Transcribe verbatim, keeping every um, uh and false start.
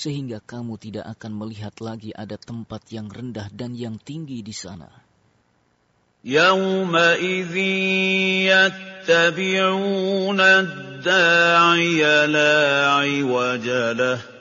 sehingga kamu tidak akan melihat lagi ada tempat yang rendah dan yang tinggi di sana. يَوْمَئِذٍ يَتَّبِعُونَ الدَّاعِيَ لَا عِوَجَ لَهُ